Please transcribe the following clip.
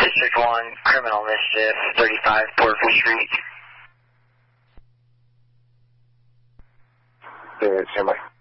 District 1, criminal mischief, 35 Portland Street. Stand by.